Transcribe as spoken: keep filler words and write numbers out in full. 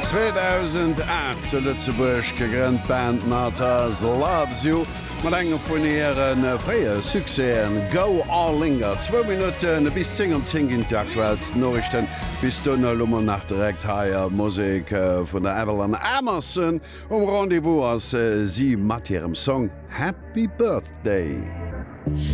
zweitausendacht zu Lützeburg gegrünnt Band Natas Loves You mat engem vun ieren fréie Sukzeen Go All Linger. zwei Minuten bis zing um zing in die aktuellsten Nachrichten bis dunner Lummer nach direkt haier Musik vun der Evelyn Emerson um Rendezvous as sie mat ihrem Song Happy Birthday.